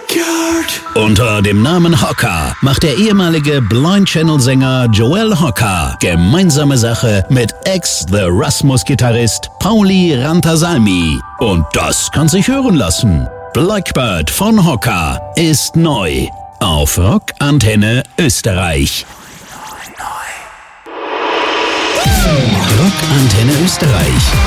Unter dem Namen Hocker macht der ehemalige Blind Channel-Sänger Joel Hocker gemeinsame Sache mit Ex-The Rasmus-Gitarrist Pauli Rantasalmi. Und das kann sich hören lassen. Blackbird von Hocker ist neu auf Rock Antenne Österreich. Rock Antenne Österreich.